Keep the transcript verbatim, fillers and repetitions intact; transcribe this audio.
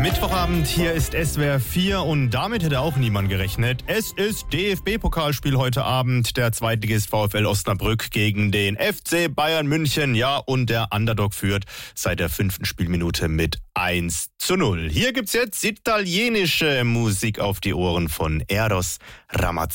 Mittwochabend, hier ist S W R vier und damit hätte auch niemand gerechnet. Es ist D F B-Pokalspiel heute Abend. Der Zweitligist VfL Osnabrück gegen den F C Bayern München. Ja, und der Underdog führt seit der fünften Spielminute mit eins zu null. Hier gibt's jetzt italienische Musik auf die Ohren von Eros Ramazzotti.